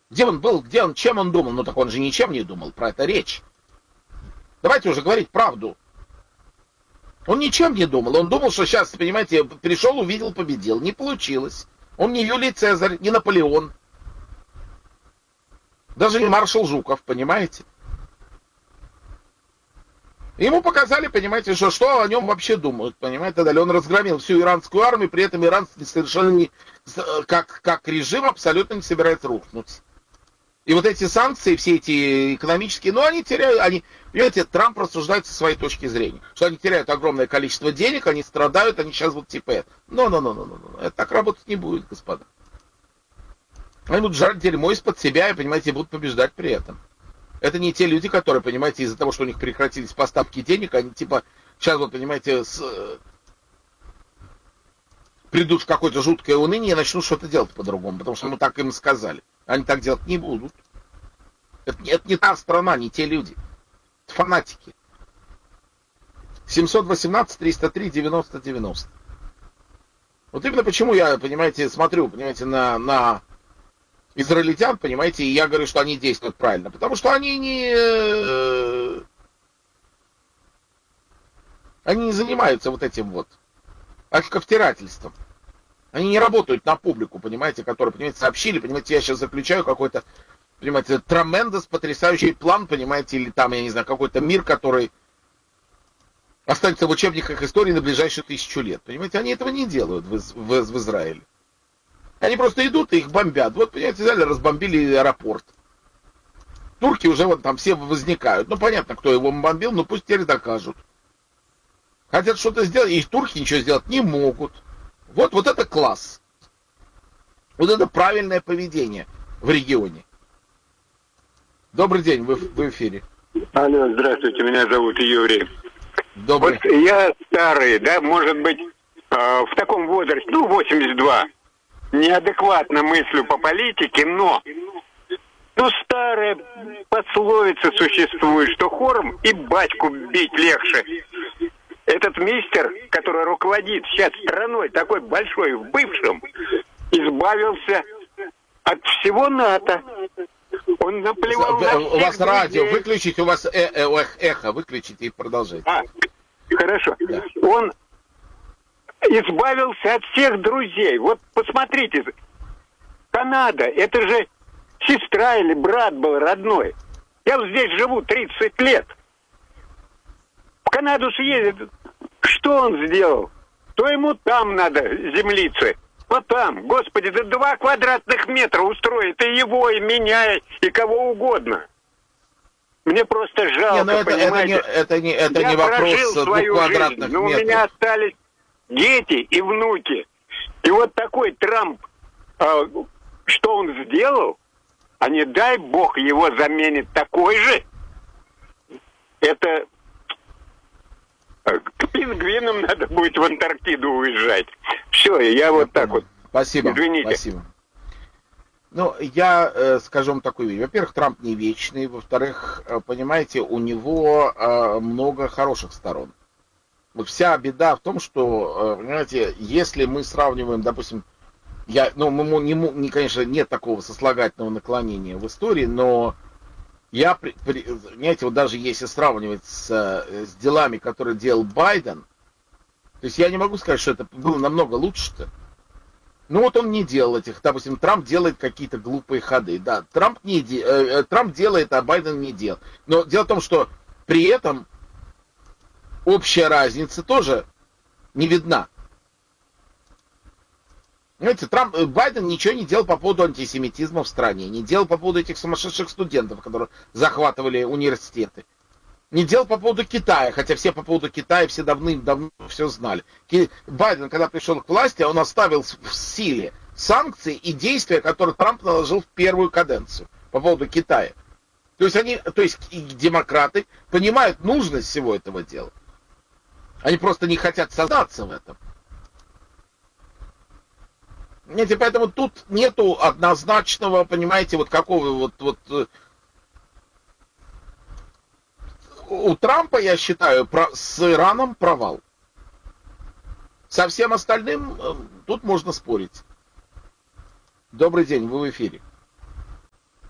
Где он был, чем он думал? Ну так он же ничем не думал, про это речь. Давайте уже говорить правду. Он ничем не думал. Он думал, что сейчас, понимаете, пришел, увидел, победил. Не получилось. Он не Юлий Цезарь, не Наполеон. Даже не маршал Жуков, понимаете? Ему показали, понимаете, что о нем вообще думают, понимаете? Далее он разгромил всю иранскую армию, при этом Иран совершенно не, как режим абсолютно не собирается рухнуть. И вот эти санкции, все эти экономические, они теряют, понимаете, Трамп рассуждает со своей точки зрения, что они теряют огромное количество денег, они страдают, они сейчас вот типа это. Это так работать не будет, господа. Они будут жрать дерьмо из-под себя и, понимаете, будут побеждать при этом. Это не те люди, которые, понимаете, из-за того, что у них прекратились поставки денег, они типа сейчас вот, понимаете, придут в какое-то жуткое уныние и начнут что-то делать по-другому, потому что мы так им сказали. Они так делать не будут. Это не та страна, не те люди. Это фанатики. 718-303-90-90. Вот именно почему я, понимаете, смотрю, понимаете, на израильтян, понимаете, и я говорю, что они действуют правильно. Потому что они не занимаются вот этим вот ошковтирательством. Они не работают на публику, понимаете, которые, понимаете, сообщили, понимаете, я сейчас заключаю какой-то, понимаете, трemendous, потрясающий план, понимаете, или там, я не знаю, какой-то мир, который останется в учебниках истории на ближайшие 1000 лет. Понимаете, они этого не делают в Израиле. Они просто идут и их бомбят. Вот, понимаете, взяли, разбомбили аэропорт. Турки уже вот там все возникают. Ну, понятно, кто его бомбил, но пусть теперь докажут. Хотят что-то сделать, и турки ничего сделать не могут. Вот это класс. Вот это правильное поведение в регионе. Добрый день, вы в эфире. Алло, здравствуйте, меня зовут Юрий. Добрый. Вот я старый, да, может быть, в таком возрасте, 82, неадекватно мыслю по политике, но старая пословица существует, что хором и батьку бить легче. Этот мистер, который руководит сейчас страной, такой большой в бывшем, избавился от всего НАТО. Он наплевал на всех у вас друзей. радио, выключите, у вас эхо, выключите и продолжайте. Хорошо. Да. Он избавился от всех друзей. Вот посмотрите, Канада, это же сестра или брат был родной. Я вот здесь живу 30 лет. В Канаду съездит. Что он сделал? То ему там надо землицы. Вот там, господи, 2 квадратных метра устроит и его, и меня, и кого угодно. Мне просто жалко, понимаете? Это не вопрос 2 квадратных жизнь, но метров. у меня остались дети и внуки. И вот такой Трамп, что он сделал, а не дай бог его заменит такой же, это к пингвинам надо будет в Антарктиду уезжать. Все, я вот так вот. Спасибо. Извините. Спасибо. Я скажу вам такую вещь. Во-первых, Трамп не вечный. Во-вторых, понимаете, у него много хороших сторон. Вот вся беда в том, что, понимаете, если мы сравниваем, допустим, конечно, нет такого сослагательного наклонения в истории, но понимаете, вот даже если сравнивать с делами, которые делал Байден, то есть я не могу сказать, что это было намного лучше-то. Вот он не делал этих, допустим, Трамп делает какие-то глупые ходы. Да, Трамп делает, а Байден не делал. Но дело в том, что при этом общая разница тоже не видна. Понимаете, Байден ничего не делал по поводу антисемитизма в стране, не делал по поводу этих сумасшедших студентов, которые захватывали университеты. Не делал по поводу Китая, хотя все по поводу Китая все давным-давно все знали. Байден, когда пришел к власти, он оставил в силе санкции и действия, которые Трамп наложил в первую каденцию по поводу Китая. То есть и демократы понимают нужность всего этого дела. Они просто не хотят сознаться в этом. Понимаете, поэтому тут нету однозначного, понимаете, вот какого у Трампа, я считаю, с Ираном провал. Со всем остальным тут можно спорить. Добрый день, вы в эфире.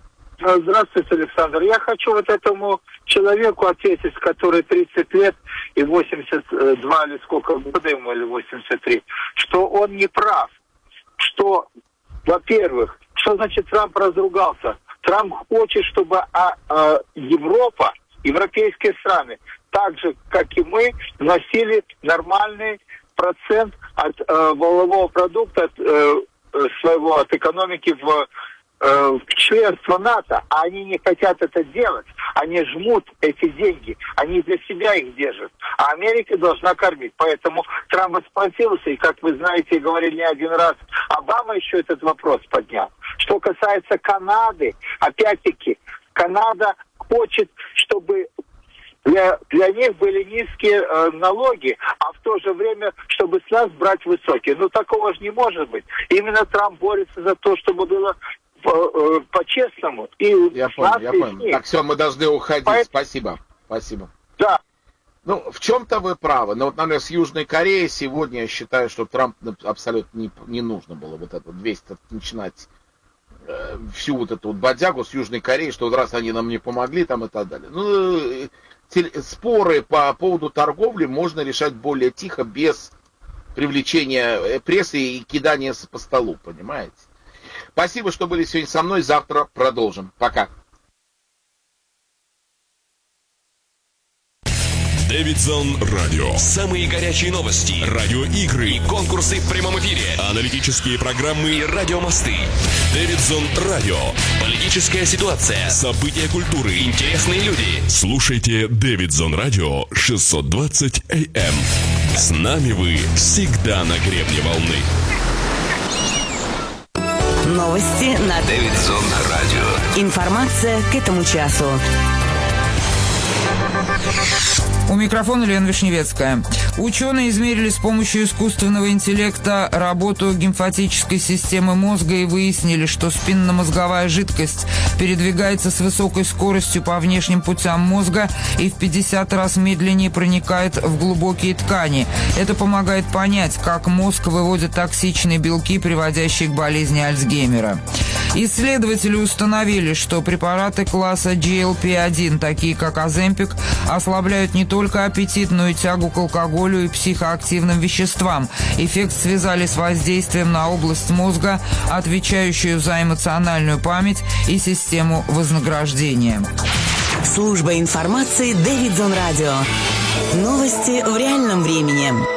Здравствуйте, Александр. Я хочу вот этому человеку ответить, который 30 лет и 82 или сколько года ему, или 83, что он не прав. Что, во-первых, что значит Трамп разругался? Трамп хочет, чтобы Европа, европейские страны, так же, как и мы, вносили нормальный процент от валового продукта от экономики в членство НАТО, а они не хотят это делать. Они жмут эти деньги, они для себя их держат. А Америка должна кормить. Поэтому Трамп воспротивился, и, как вы знаете, говорили не один раз, Обама еще этот вопрос поднял. Что касается Канады, опять-таки, Канада хочет, чтобы для них были низкие налоги, а в то же время, чтобы с нас брать высокие. Ну, такого же не может быть. Именно Трамп борется за то, чтобы было по-честному. Я понял. Так, все, мы должны уходить. Спасибо. Да. Ну, в чем-то вы правы. Но вот, например, с Южной Кореей сегодня я считаю, что Трамп абсолютно не нужно было вот это 200 начинать всю вот эту вот бодягу с Южной Кореей, что вот раз они нам не помогли, там и так далее. Ну, споры по поводу торговли можно решать более тихо, без привлечения прессы и кидания по столу, понимаете? Спасибо, что были сегодня со мной. Завтра продолжим. Пока. Дэвидсон Радио. Самые горячие новости, радиоигры и конкурсы в прямом эфире, аналитические программы и радиомосты. Дэвидсон Радио. Политическая ситуация, события культуры, интересные люди. Слушайте Дэвидсон Радио 620 AM. С нами вы всегда на гребне волны. Новости на Дэвидсон Радио. Информация к этому часу. У микрофона Лена Вишневецкая. Ученые измерили с помощью искусственного интеллекта работу гемфатической системы мозга и выяснили, что спинномозговая жидкость передвигается с высокой скоростью по внешним путям мозга и в 50 раз медленнее проникает в глубокие ткани. Это помогает понять, как мозг выводит токсичные белки, приводящие к болезни Альцгеймера. Исследователи установили, что препараты класса GLP-1, такие как Оземпик, ослабляют не только аппетит, но и тягу к алкоголю и психоактивным веществам. Эффект связали с воздействием на область мозга, отвечающую за эмоциональную память и систему вознаграждения. Служба информации Дэвидсон Радио. Новости в реальном времени.